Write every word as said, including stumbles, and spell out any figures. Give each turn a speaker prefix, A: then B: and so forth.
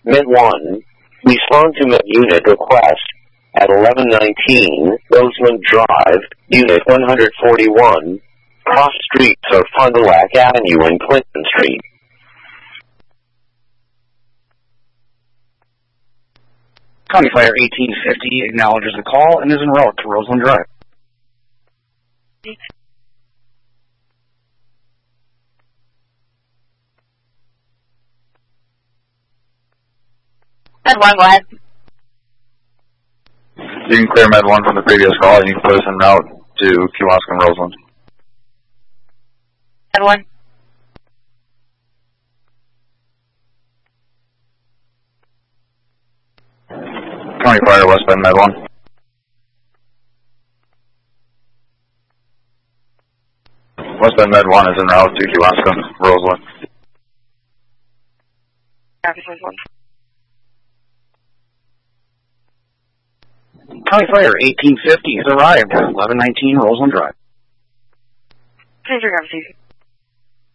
A: Med one, respond to Med Unit request at eleven nineteen Roseland Drive, Unit one forty-one, cross streets of Fond du Lac Avenue and Clinton Street.
B: County Fire eighteen fifty acknowledges the call and is en route to Roseland Drive.
C: Med one, go ahead.
D: You can clear Med one from the previous call and you can put us en route to Kewaskum and Roseland.
C: Med one.
D: County Fire West Bend Med one. West Bend Med one is en route to Kewaskum, Roseland.
B: County Fire eighteen fifty has arrived at eleven nineteen Roseland Drive.
C: Please regard,